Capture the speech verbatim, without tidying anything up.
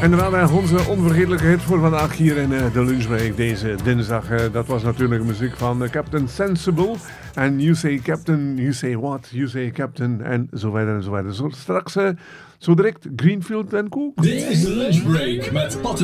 En daarna onze onvergetelijke hit voor vandaag hier in uh, de lunchbreak deze dinsdag. Uh, dat was natuurlijk muziek van uh, Captain Sensible. En You Say Captain, You Say What, You Say Captain en zo verder en zo verder. Zo, straks uh, zo direct Greenfield en Cook. Dit is de lunchbreak met Patrick.